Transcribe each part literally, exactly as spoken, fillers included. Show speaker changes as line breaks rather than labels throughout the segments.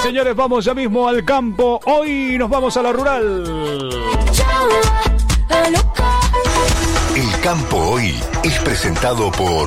señores, vamos ya mismo al campo. Hoy nos vamos a la rural.
El campo hoy es presentado por...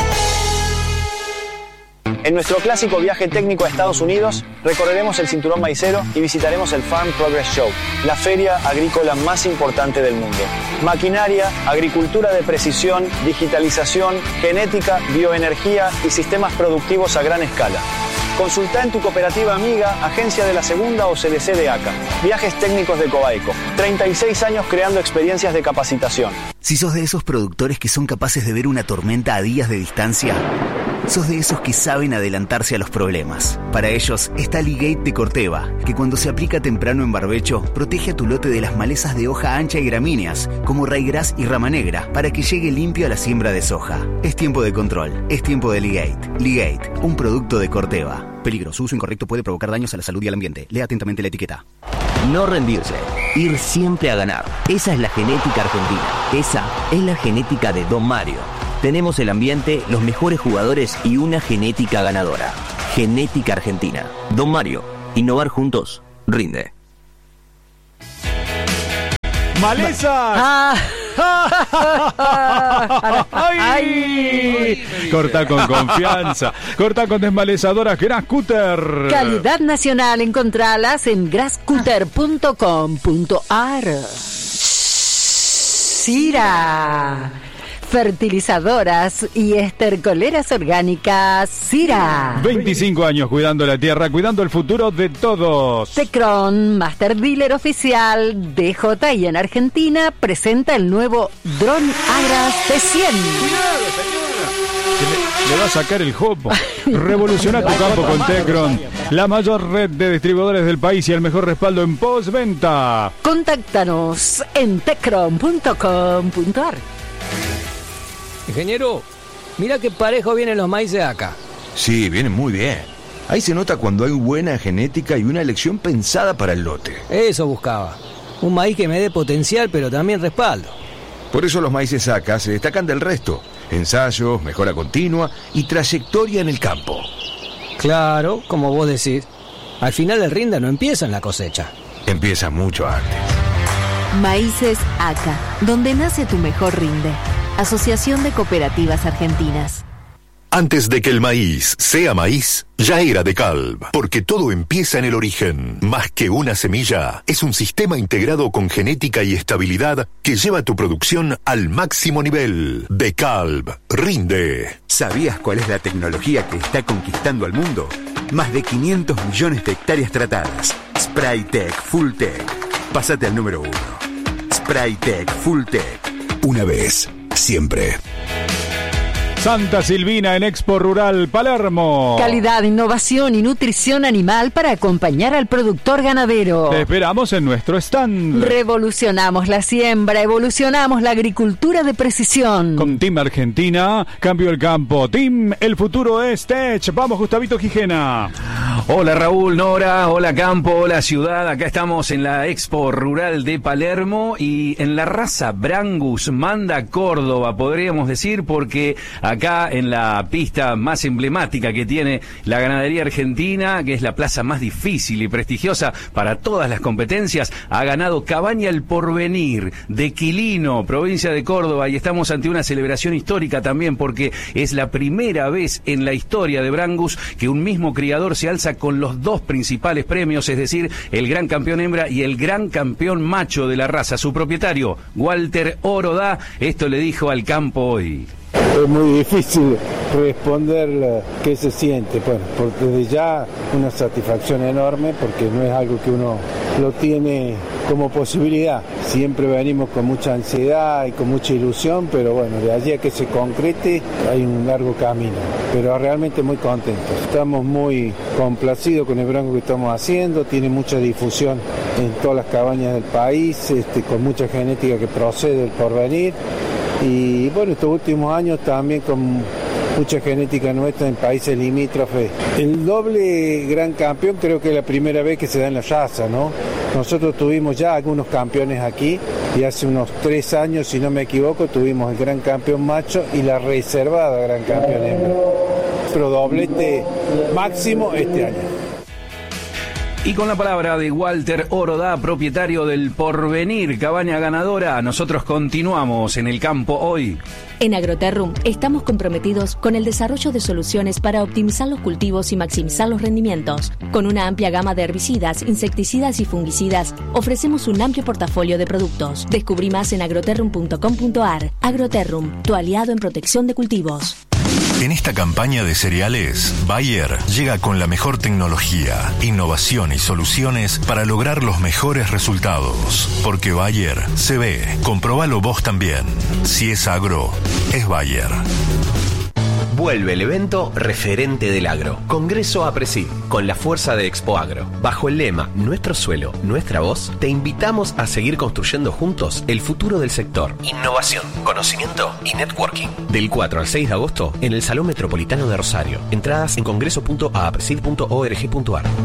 En nuestro clásico viaje técnico a Estados Unidos, recorreremos el cinturón maicero y visitaremos el Farm Progress Show, la feria agrícola más importante del mundo. Maquinaria, agricultura de precisión, digitalización, genética, bioenergía y sistemas productivos a gran escala. Consulta en tu cooperativa amiga, agencia de la Segunda o C D C de A C A. Viajes técnicos de Coaico. treinta y seis años creando experiencias de capacitación.
Si sos de esos productores que son capaces de ver una tormenta a días de distancia, sos de esos que saben adelantarse a los problemas. Para ellos está Ligate de Corteva, que cuando se aplica temprano en barbecho, protege a tu lote de las malezas de hoja ancha y gramíneas, como raigras y rama negra, para que llegue limpio a la siembra de soja. Es tiempo de control, es tiempo de Ligate. Ligate, un producto de Corteva. Peligro, su uso incorrecto puede provocar daños a la salud y al ambiente. Lea atentamente la etiqueta.
No rendirse, ir siempre a ganar. Esa es la genética argentina. Esa es la genética de Don Mario. Tenemos el ambiente, los mejores jugadores y una genética ganadora. Genética Argentina. Don Mario, innovar juntos, rinde.
¡Malezas!
Ah.
¡Ay! ¡Ay! Corta con confianza. Corta con desmalezadoras Grasscutter.
Calidad nacional. Encontralas en grasscutter punto com punto a r. Sira. Fertilizadoras y estercoleras orgánicas Sira.
veinticinco años cuidando la tierra, cuidando el futuro de todos.
Tecron, Master Dealer Oficial D J I en Argentina, presenta el nuevo Dron Agras T cien.
Cuidado, señora. Le va a sacar el jopo. Revoluciona tu campo con Tecron, la mayor red de distribuidores del país y el mejor respaldo en postventa.
Contáctanos en tecron punto com punto a r.
Ingeniero, mira qué parejo vienen los maíces acá.
Sí, vienen muy bien. Ahí se nota cuando hay buena genética y una elección pensada para el lote.
Eso buscaba. Un maíz que me dé potencial, pero también respaldo.
Por eso los maíces acá se destacan del resto. Ensayos, mejora continua y trayectoria en el campo.
Claro, como vos decís. Al final el rinde no empieza en la cosecha.
Empieza mucho antes.
Maíces A C A, donde nace tu mejor rinde. Asociación de Cooperativas Argentinas.
Antes de que el maíz sea maíz, ya era DeKalb, porque todo empieza en el origen. Más que una semilla, es un sistema integrado con genética y estabilidad que lleva tu producción al máximo nivel. DeKalb, rinde.
¿Sabías cuál es la tecnología que está conquistando al mundo? Más de quinientos millones de hectáreas tratadas. Spraytec Fulltech. Pásate al número uno. Spraytec Fulltech.
Una vez, siempre.
Santa Silvina en Expo Rural Palermo.
Calidad, innovación y nutrición animal para acompañar al productor ganadero.
Te esperamos en nuestro stand.
Revolucionamos la siembra, evolucionamos la agricultura de precisión.
Con Team Argentina, cambio el campo. Team, el futuro es Tech. Vamos, Gustavito Gijena.
Hola Raúl, Nora, hola campo, hola ciudad. Acá estamos en la Expo Rural de Palermo y en la raza Brangus manda Córdoba, podríamos decir, porque acá en la pista más emblemática que tiene la ganadería argentina, que es la plaza más difícil y prestigiosa para todas las competencias, ha ganado Cabaña El Porvenir de Quilino, provincia de Córdoba, y estamos ante una celebración histórica también porque es la primera vez en la historia de Brangus que un mismo criador se alza con los dos principales premios, es decir, el gran campeón hembra y el gran campeón macho de la raza. Su propietario, Walter Orodá, esto le dijo al campo hoy.
Es muy difícil responder qué se siente. Bueno, porque desde ya una satisfacción enorme porque no es algo que uno lo tiene como posibilidad. Siempre venimos con mucha ansiedad y con mucha ilusión, pero bueno, de allí a que se concrete hay un largo camino. Pero realmente muy contentos. Estamos muy complacidos con el branco que estamos haciendo. Tiene mucha difusión en todas las cabañas del país, este, con mucha genética que procede del Porvenir. Y bueno, estos últimos años también con mucha genética nuestra en países limítrofes. El doble gran campeón creo que es la primera vez que se da en la raza, ¿no? Nosotros tuvimos ya algunos campeones aquí y hace unos tres años, si no me equivoco, tuvimos el gran campeón macho y la reservada gran campeón hembra. Pero doblete máximo este año.
Y con la palabra de Walter Orodá, propietario del Porvenir, cabaña ganadora, nosotros continuamos en el campo hoy.
En Agroterrum estamos comprometidos con el desarrollo de soluciones para optimizar los cultivos y maximizar los rendimientos. Con una amplia gama de herbicidas, insecticidas y fungicidas, ofrecemos un amplio portafolio de productos. Descubrí más en agroterrum punto com punto ar. Agroterrum, tu aliado en protección de cultivos.
En esta campaña de cereales, Bayer llega con la mejor tecnología, innovación y soluciones para lograr los mejores resultados. Porque Bayer se ve. Comprobalo vos también. Si es agro, es Bayer.
Vuelve el evento referente del agro. Congreso APRESID, con la fuerza de Expo Agro. Bajo el lema Nuestro suelo, nuestra voz, te invitamos a seguir construyendo juntos el futuro del sector. Innovación, conocimiento y networking. Del cuatro al seis de agosto en el Salón Metropolitano de Rosario. Entradas en congreso punto apresid punto org punto ar.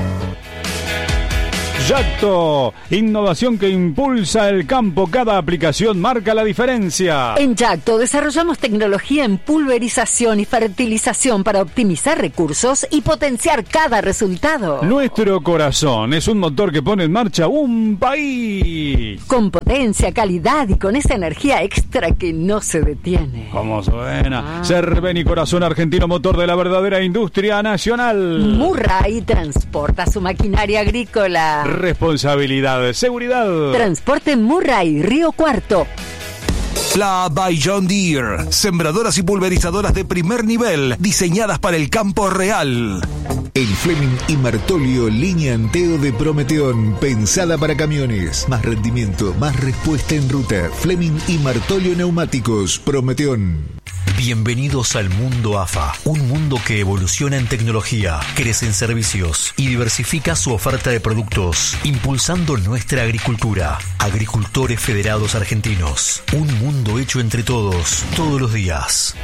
Yacto, innovación que impulsa el campo. Cada aplicación marca la diferencia.
En Yacto desarrollamos tecnología en pulverización y fertilización para optimizar recursos y potenciar cada resultado.
Nuestro corazón es un motor que pone en marcha un país.
Con potencia, calidad y con esa energía extra que no se detiene.
¿Cómo suena?
Ah.
Cerven y Corazón Argentino, motor de la verdadera industria nacional.
Murray transporta su maquinaria agrícola.
Responsabilidad, seguridad.
Transporte Murray, Río Cuarto.
La by John Deere, sembradoras y pulverizadoras de primer nivel, diseñadas para el campo real.
El Fleming y Martolio línea Anteo de Prometeón, pensada para camiones. Más rendimiento, más respuesta en ruta. Fleming y Martolio Neumáticos, Prometeón.
Bienvenidos al mundo A F A, un mundo que evoluciona en tecnología, crece en servicios y diversifica su oferta de productos, impulsando nuestra agricultura. Agricultores Federados Argentinos, un mundo hecho entre todos, todos los días.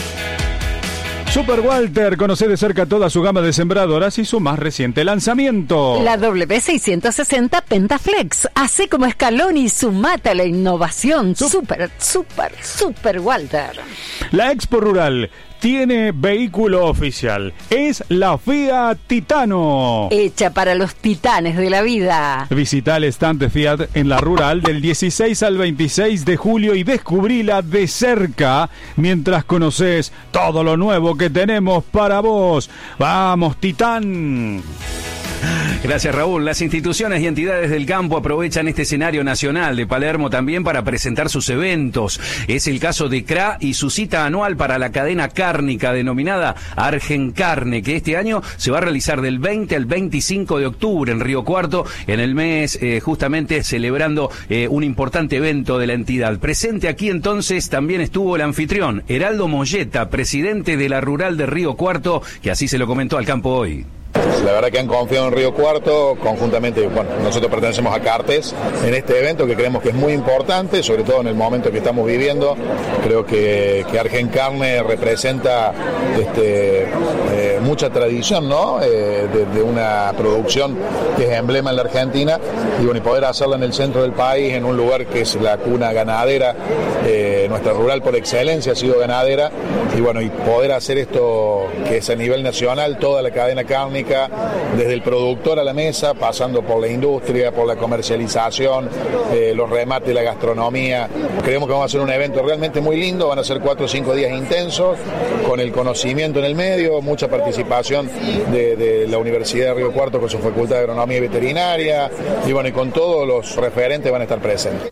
Super Walter, conoce de cerca toda su gama de sembradoras y su más reciente lanzamiento.
La W seiscientos sesenta Pentaflex, así como escalón y sumate a la innovación. Super, super, super Walter.
La Expo Rural tiene vehículo oficial. Es la Fiat Titano.
Hecha para los titanes de la vida.
Visita el stand de Fiat en la Rural del dieciséis al veintiséis de julio y descubrila de cerca mientras conoces todo lo nuevo que tenemos para vos. ¡Vamos, Titán!
Gracias, Raúl. Las instituciones y entidades del campo aprovechan este escenario nacional de Palermo también para presentar sus eventos. Es el caso de C R A y su cita anual para la cadena cárnica denominada Argencarne, que este año se va a realizar del veinte al veinticinco de octubre en Río Cuarto, en el mes eh, justamente celebrando eh, un importante evento de la entidad. Presente aquí entonces también estuvo el anfitrión, Heraldo Molleta, presidente de la Rural de Río Cuarto, que así se lo comentó al campo hoy.
La verdad que han confiado en Río Cuarto, conjuntamente, bueno, nosotros pertenecemos a Cartes, en este evento que creemos que es muy importante, sobre todo en el momento que estamos viviendo. Creo que, que Argencarne representa este, eh, mucha tradición, ¿no? Eh, de, de una producción que es emblema en la Argentina, y bueno, y poder hacerla en el centro del país, en un lugar que es la cuna ganadera, eh, nuestra rural por excelencia ha sido ganadera, y bueno, y poder hacer esto que es a nivel nacional, toda la cadena cárnica, desde el productor a la mesa, pasando por la industria, por la comercialización, eh, los remates, la gastronomía. Creemos que vamos a hacer un evento realmente muy lindo, van a ser cuatro o cinco días intensos, con el conocimiento en el medio, mucha participación de, de la Universidad de Río Cuarto con su Facultad de Agronomía y Veterinaria, y bueno, y con todos los referentes van a estar presentes.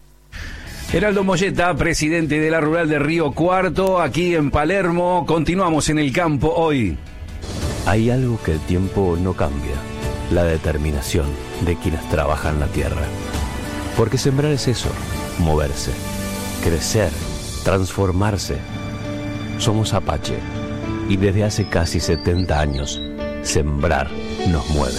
Heraldo Molleta, presidente de la Rural de Río Cuarto, aquí en Palermo. Continuamos en el campo hoy.
Hay algo que el tiempo no cambia, la determinación de quienes trabajan la tierra. Porque sembrar es eso, moverse, crecer, transformarse. Somos Apache y desde hace casi setenta años, sembrar nos mueve.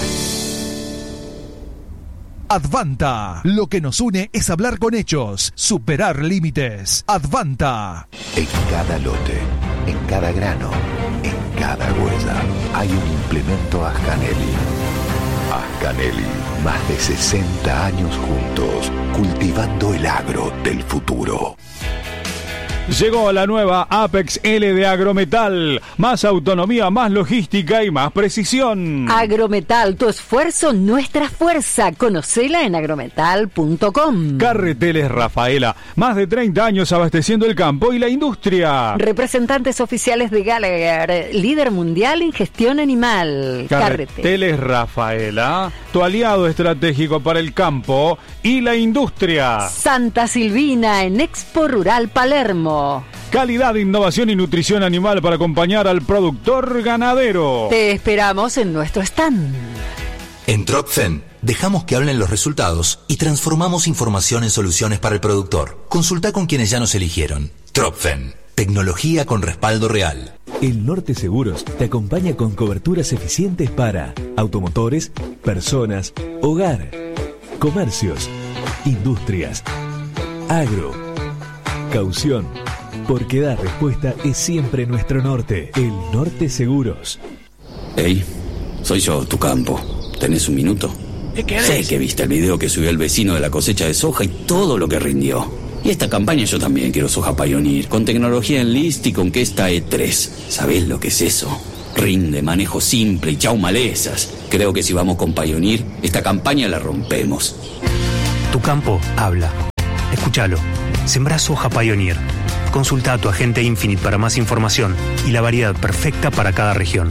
Advanta. Lo que nos une es hablar con hechos, superar límites. Advanta.
En cada lote, en cada grano, en cada huella, hay un implemento Ascanelli. Ascanelli, más de sesenta años juntos, cultivando el agro del futuro.
Llegó la nueva Apex L de Agrometal. Más autonomía, más logística y más precisión.
Agrometal, tu esfuerzo, nuestra fuerza. Conocela en agrometal punto com.
Carreteles Rafaela. Más de treinta años abasteciendo el campo y la industria.
Representantes oficiales de Gallagher, líder mundial en gestión animal.
Carreteles Rafaela, tu aliado estratégico para el campo y la industria.
Santa Silvina en Expo Rural Palermo.
Calidad, innovación y nutrición animal para acompañar al productor ganadero.
Te esperamos en nuestro stand.
En Tropfen dejamos que hablen los resultados y transformamos información en soluciones para el productor. Consulta con quienes ya nos eligieron. Tropfen, tecnología con respaldo real.
El Norte Seguros te acompaña con coberturas eficientes para automotores, personas, hogar, comercios, industrias, agro, caución. Porque dar respuesta es siempre nuestro norte. El Norte Seguros.
Hey, soy yo, tu campo. ¿Tenés un minuto?
¿Qué querés?
Sé que viste el video que subió el vecino de la cosecha de soja y todo lo que rindió. Y esta campaña yo también quiero soja Pioneer, con tecnología en list y con Kesta E tres. ¿Sabés lo que es eso? Rinde, manejo simple y chau malezas. Creo que si vamos con Pioneer, esta campaña la rompemos.
Tu campo habla. Escúchalo. Sembrá soja Pioneer. Consulta a tu agente Infinite para más información y la variedad perfecta para cada región.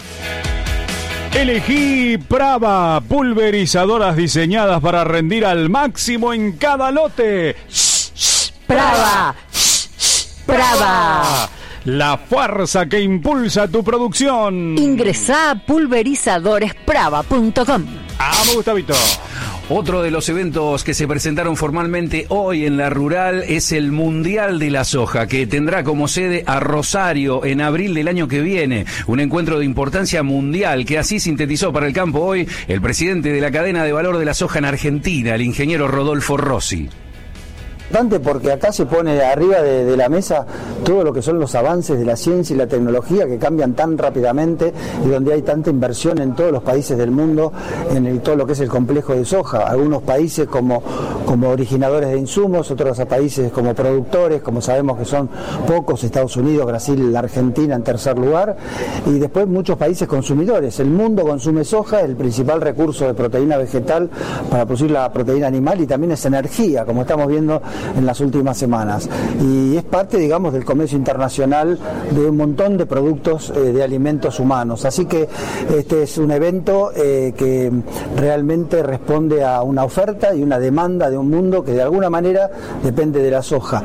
Elegí Prava, pulverizadoras diseñadas para rendir al máximo en cada lote.
Prava, Prava.
La fuerza que impulsa tu producción.
Ingresá a pulverizadores prava punto com.
Vamos, Gustavito.
Otro de los eventos que se presentaron formalmente hoy en la Rural es el Mundial de la Soja, que tendrá como sede a Rosario en abril del año que viene. Un encuentro de importancia mundial que así sintetizó para el campo hoy el presidente de la cadena de valor de la soja en Argentina, el ingeniero Rodolfo Rossi.
Porque acá se pone arriba de, de la mesa todo lo que son los avances de la ciencia y la tecnología que cambian tan rápidamente y donde hay tanta inversión en todos los países del mundo en el, todo lo que es el complejo de soja. Algunos países como, como originadores de insumos, otros países como productores, como sabemos que son pocos, Estados Unidos, Brasil, la Argentina en tercer lugar, y después muchos países consumidores. El mundo consume soja, el principal recurso de proteína vegetal para producir la proteína animal, y también es energía, como estamos viendo en las últimas semanas, y es parte, digamos, del comercio internacional de un montón de productos eh, de alimentos humanos. Así que este es un evento eh, que realmente responde a una oferta y una demanda de un mundo que de alguna manera depende de la soja.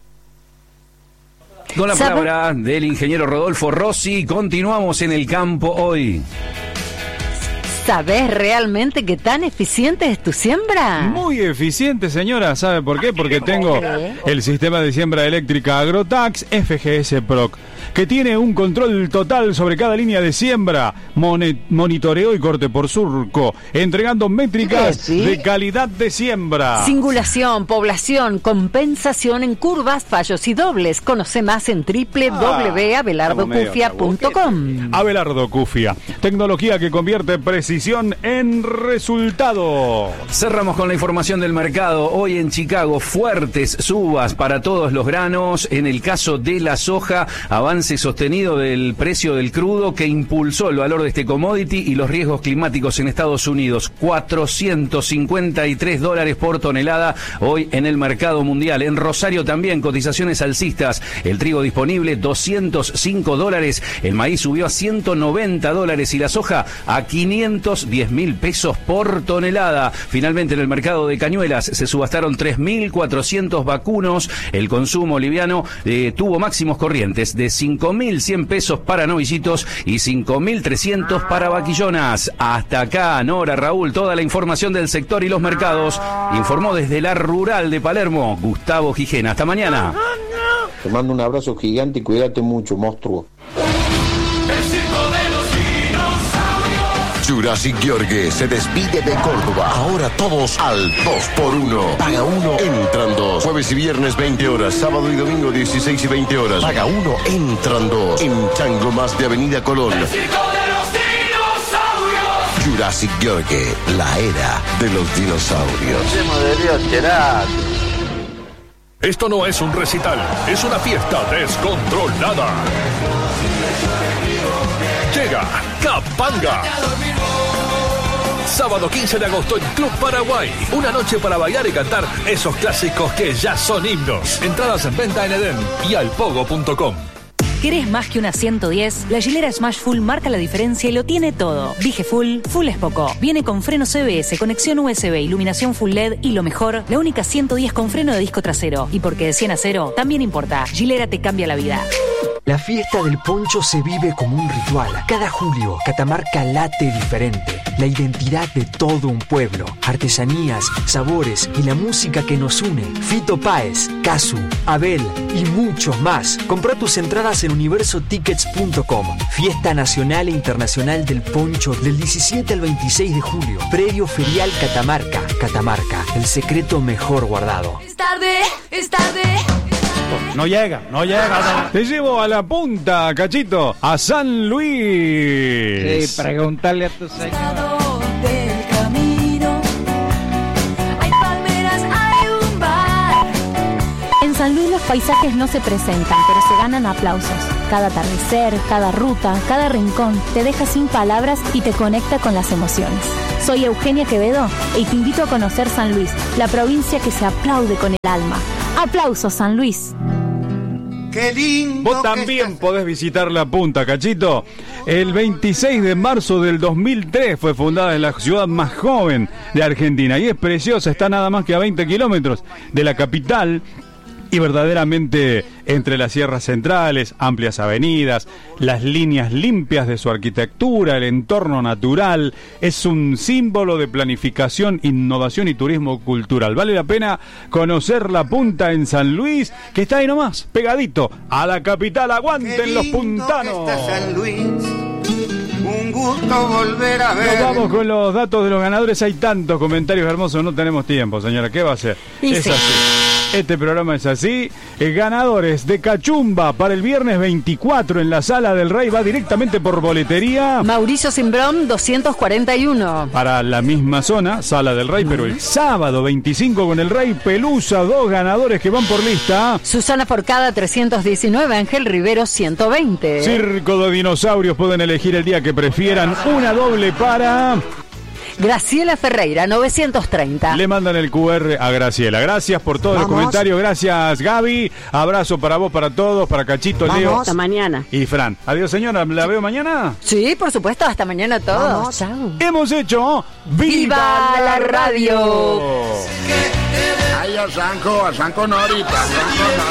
Con la palabra del ingeniero Rodolfo Rossi, continuamos en el campo hoy.
¿Sabés realmente qué tan eficiente es tu siembra?
Muy eficiente, señora. ¿Sabe por qué? Porque tengo el sistema de siembra eléctrica Agrotax F G S Proc, que tiene un control total sobre cada línea de siembra, monitoreo y corte por surco, entregando métricas ¿Sí? de calidad de siembra.
Singulación, población, compensación en curvas, fallos y dobles. Conoce más en w w w punto abelardo cufia punto com.
Abelardo Cufia, tecnología que convierte precisión en resultado.
Cerramos con la información del mercado. Hoy en Chicago, fuertes subas para todos los granos. En el caso de la soja, avance sostenido del precio del crudo que impulsó el valor de este commodity y los riesgos climáticos en Estados Unidos. cuatrocientos cincuenta y tres dólares por tonelada hoy en el mercado mundial. En Rosario también cotizaciones alcistas. El trigo disponible doscientos cinco dólares. El maíz subió a ciento noventa dólares y la soja a quinientos diez mil pesos por tonelada. Finalmente en el mercado de Cañuelas se subastaron tres mil cuatrocientos vacunos. El consumo liviano eh, tuvo máximos corrientes de cinco mil cien pesos para novillitos y cinco mil trescientos para vaquillonas. Hasta acá, Nora, Raúl, toda la información del sector y los mercados. Informó desde la Rural de Palermo, Gustavo Gijena. Hasta mañana.
Te mando un abrazo gigante y cuídate mucho, monstruo.
Jurassic Gheorghe se despide de Córdoba. Ahora todos al dos por uno. Paga uno, entran dos. Jueves y viernes veinte horas. Sábado y domingo dieciséis y veinte horas. Paga uno, entran dos. En Chango Más de Avenida Colón.
El circo de los dinosaurios.
Jurassic Gheorghe, la era de los dinosaurios.
Esto no es un recital, es una fiesta descontrolada. Llega Capanga. Sábado quince de agosto en Club Paraguay. Una noche para bailar y cantar esos clásicos que ya son himnos. Entradas en venta en Edén y alpogo punto com.
¿Querés más que una ciento diez? La Gilera Smash Full marca la diferencia y lo tiene todo. Dije Full, Full es poco. Viene con freno C B S, conexión U S B, iluminación Full L E D y lo mejor, la única ciento diez con freno de disco trasero. Y porque de cien a cero también importa. Gilera te cambia la vida.
La fiesta del poncho se vive como un ritual. Cada julio, Catamarca late diferente. La identidad de todo un pueblo. Artesanías, sabores y la música que nos une. Fito Páez, Casu, Abel y muchos más. Compra tus entradas en universo tickets punto com. Fiesta nacional e internacional del poncho del diecisiete al veintiséis de julio. Predio Ferial Catamarca. Catamarca, el secreto mejor guardado.
Es tarde, es tarde.
No llega, no llega. Te llevo a la punta, Cachito, a San Luis.
Sí, pregúntale a tu señor.
Del camino hay palmeras, hay un bar.
En San Luis los paisajes no se presentan, pero se ganan aplausos. Cada atardecer, cada ruta, cada rincón te deja sin palabras y te conecta con las emociones. Soy Eugenia Quevedo y te invito a conocer San Luis, la provincia que se aplaude con el alma. ¡Aplausos, San Luis!
¡Qué lindo! Vos también podés visitar La Punta, Cachito. El veintiséis de marzo del dos mil tres fue fundada en la ciudad más joven de Argentina y es preciosa, está nada más que a veinte kilómetros de la capital. Y verdaderamente entre las sierras centrales, amplias avenidas, las líneas limpias de su arquitectura, el entorno natural, es un símbolo de planificación, innovación y turismo cultural. Vale la pena conocer La Punta en San Luis, que está ahí nomás, pegadito a la capital. ¡Aguanten los puntanos!
San Luis. Un gusto volver a ver.
Nos vamos con los datos de los ganadores. Hay tantos comentarios hermosos, no tenemos tiempo, señora. ¿Qué va a hacer?
Y
es
sí.
así. Este programa es así. Eh, ganadores de Cachumba para el viernes veinticuatro en la Sala del Rey. Va directamente por boletería.
Mauricio Simbrón, doscientos cuarenta y uno.
Para la misma zona, Sala del Rey, uh-huh. Pero el sábado veinticinco con el Rey Pelusa. Dos ganadores que van por lista.
Susana Forcada, trescientos diecinueve. Ángel Rivero, ciento veinte.
Circo de Dinosaurios. Pueden elegir el día que prefieran. Una doble para...
Graciela Ferreira, novecientos treinta.
Le mandan el cu erre a Graciela. Gracias por todos los comentarios. Gracias, Gaby. Abrazo para vos, para todos, para Cachito,
Vamos.
Leo.
Hasta mañana.
Y Fran. Adiós, señora. ¿La veo mañana?
Sí, por supuesto. Hasta mañana a todos. Chao.
Hemos hecho
¡Viva la Radio!
Ay, a Sanco, a Sanco Norita, a Sanco Norita.